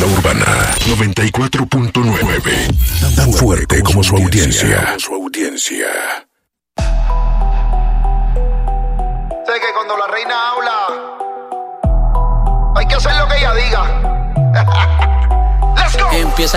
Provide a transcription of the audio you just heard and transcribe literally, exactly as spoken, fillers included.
La Urbana noventa y cuatro punto nueve. Tan fuerte como su audiencia. Su audiencia. Sé que cuando la reina habla, hay que hacer lo que ella diga. Let's go. Empieza